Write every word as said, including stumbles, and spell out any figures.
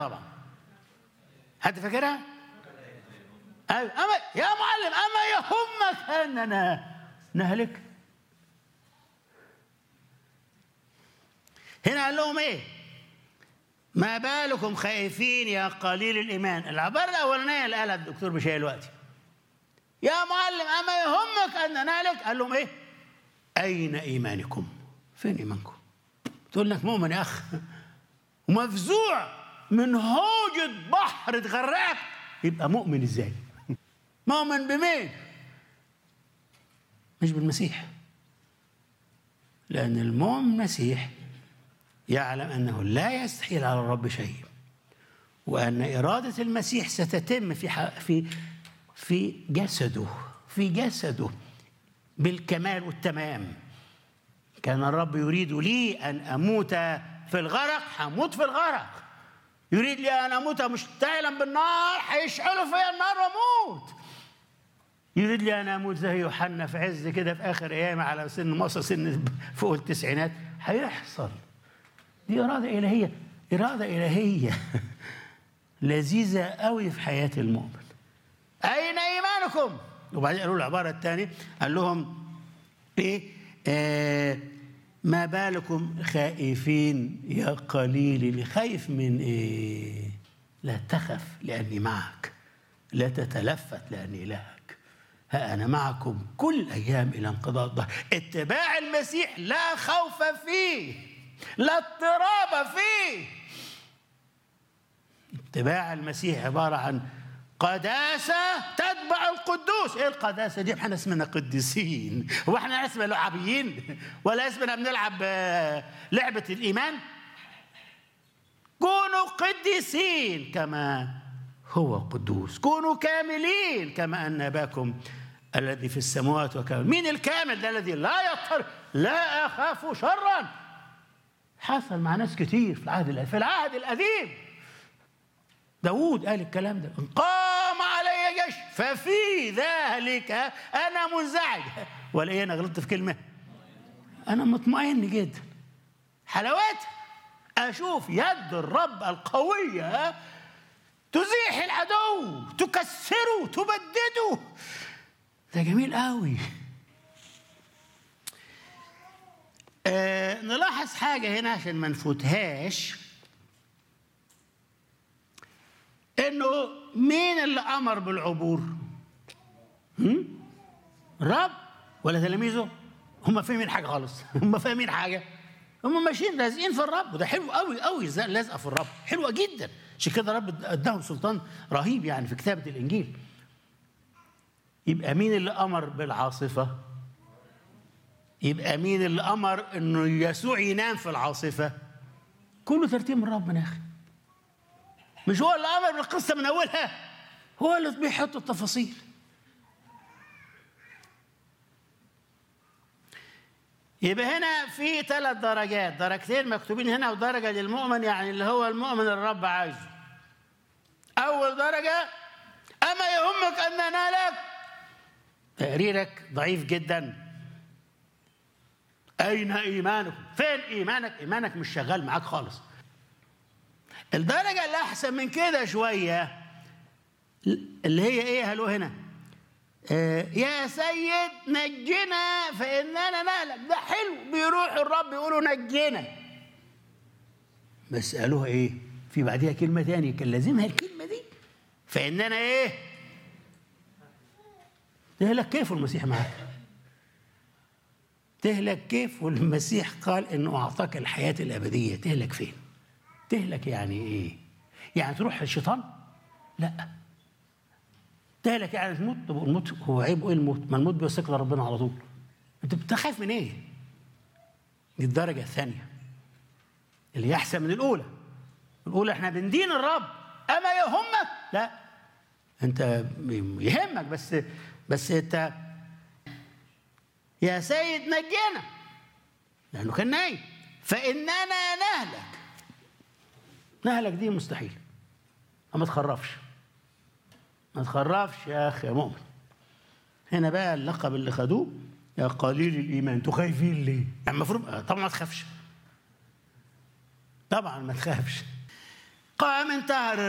طبعا. حد فاكرها؟ أيوة. أما يا معلم أما يهمك أننا نهلك؟ هنا قال لهم إيه؟ ما بالكم خائفين يا قليل الإيمان. العبارة الأولانية اللي قالها الدكتور بشاي دلوقتي، يا معلم أما يهمك أن نهلك، قال لهم إيه؟ أين إيمانكم؟ فين إيمانكم؟ تقول لك مؤمن يا أخ ومفزوع من هوجة بحر تغرقك، يبقى مؤمن إزاي؟ مؤمن بمين؟ مش بالمسيح، لأن المؤمن المسيح يعلم أنه لا يستحيل على الرب شيء، وأن إرادة المسيح ستتم في في في جسده في جسده بالكمال والتمام. كان الرب يريد لي أن أموت في الغرق، هموت في الغرق. يريد لي أن أموت مشتعلا بالنار، هيشعلوا فيا النار وأموت. يريد لي أن أموت زي يوحنا في عز كده في آخر أيامي على سن مصر، سن فوق التسعينات، هيحصل. دي إرادة إلهية، إرادة إلهية لذيذة قوي في حياة المؤمن. أين إيمانكم؟ وبعدين قالوا العبارة الثانية، قال لهم إيه؟ آه ما بالكم خائفين يا قليل. خايف من إيه؟ لا تخف لأني معك، لا تتلفت لأني إلهك، ها أنا معكم كل أيام إلى انقضاء الدهر. اتباع المسيح لا خوف فيه، لا اضطراب فيه. اتباع المسيح عبارة عن قداسة تتبع القدوس. ايه القداسة دي؟ احنا اسمنا قديسين، هو احنا اسمنا لعابيين ولا اسمنا بنلعب لعبة الإيمان؟ كونوا قديسين كما هو قدوس، كونوا كاملين كما أن أباكم الذي في السماوات وكامل. مين الكامل؟ ده الذي لا يضطر، لا أخاف شرا. حصل مع ناس كتير في العهد في العهد القديم. داود قال الكلام ده، قام علي جيش ففي ذلك أنا منزعج. ولا إيه؟ أنا غلطت في كلمة؟ أنا مطمئن جدا. حلاوات أشوف يد الرب القوية تزيح العدو، تكسره، تبدده. ده جميل قوي. آه نلاحظ حاجة هنا عشان ما نفوتهاش، إنه مين اللي أمر بالعبور؟ هم؟ الرب ولا تلاميذه؟ هم فاهمين حاجة خالص؟ هم فاهمين حاجة؟ هم ماشيين لازقين في الرب، وده حلو قوي قوي لازقة في الرب، حلوة جدا. عشان كده الرب اداهم سلطان رهيب يعني في كتابة الإنجيل. يبقى مين اللي أمر بالعاصفة؟ يبقى مين اللي أمر إنه يسوع ينام في العاصفة؟ كله ترتيب من ربنا يا أخي. مش هو اللي أمر بالقصة من أولها، هو اللي بيحط التفاصيل. يبقى هنا في ثلاث درجات، درجتين مكتوبين هنا ودرجة للمؤمن، يعني اللي هو المؤمن الرب عايزه. أول درجة، أما يهمك أن ننالك، تقريرك ضعيف جدا. أين إيمانكم؟ فين إيمانك؟ إيمانك مش شغال معاك خالص. الدرجة اللي أحسن من كده شوية اللي هي إيه؟ قالوا هنا آه يا سيد نجنا فإننا نهلك. ده حلو، بيروح الرب يقولوا نجنا، بس قالوها إيه؟ في بعدها كلمة تانية كان لازمها الكلمة دي، فإننا إيه؟ تهلك كيف والمسيح معاك؟ تهلك كيف والمسيح قال إنه أعطاك الحياة الأبدية؟ تهلك فين؟ تهلك يعني إيه؟ يعني تروح الشيطان؟ لا. تهلك يعني تموت. طب الموت هو عيب إيه الموت؟ ما الموت بيوصلك لربنا على طول. أنت بتخاف من إيه؟ دي الدرجة الثانية اللي أحسن من الأولى. الأولى إحنا بندين الرب، أما يهمك؟ لا، أنت يهمك بس بس أنت يا سيد نجينا، لأنه كان نايم. فإننا نهلك. نهلك دي مستحيل. ما تخرفش، ما تخرفش يا أخي يا مؤمن. هنا بقى اللقب اللي خدوه، يا قليل الإيمان أنتوا خايفين ليه؟ يعني المفروض طبعا ما تخافش، طبعا ما تخافش. قام انتهر